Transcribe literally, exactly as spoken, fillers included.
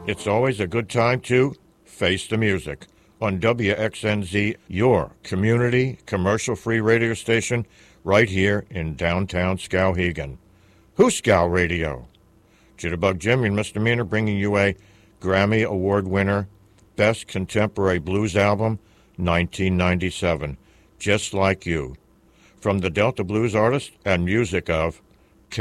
It's always a good time to face the music on W X N Z, your community commercial-free radio station right here in downtown Skowhegan. Who's Scow Radio? Jitterbug Jimmy and Misdemeanor bringing you a Grammy Award winner, Best Contemporary Blues Album, nineteen ninety-seven, Just Like You, from the Delta Blues artist and music of